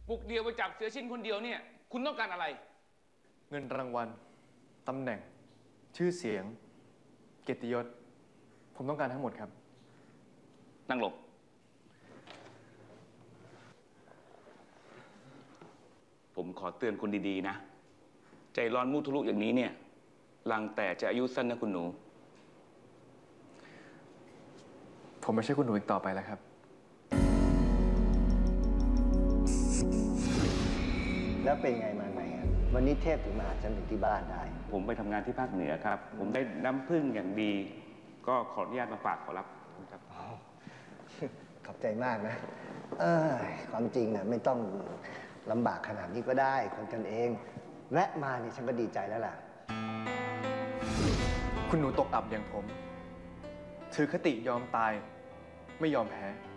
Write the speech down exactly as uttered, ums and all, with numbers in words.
บุกเดียวไปจับเสือชิ้นคนเดียวเนี่ยคุณต้องการอะไรเงินรางวัลตำแหน่ง ชื่อเสียง เกียรติยศผมต้องการทั้งหมดครับนั่งลงผมขอเตือนคนดีๆนะใจร้อนมุทะลุอย่างนี้เนี่ยลังแต่จะอายุสั้นนะคุณหนูผมไม่ใช่คุณหนูอีกต่อไปแล้วครับแล้วเป็นไงมาไงวันนี้เทพถึงมาหาฉันถึงที่บ้านได้ผมไปทำงานที่ภาคเหนือครับผมได้น้ำผึ้งอย่างดีก็ขออนุญาตมาฝากขอรับครับขอบใจมากนะเออความจริงนะไม่ต้องลำบากขนาดนี้ก็ได้คนกันเองแวะมาเนี่ยฉันก็ดีใจแล้วล่ะคุณหนูตกอับอย่างผมถือคติยอมตายไม่ยอมแพ้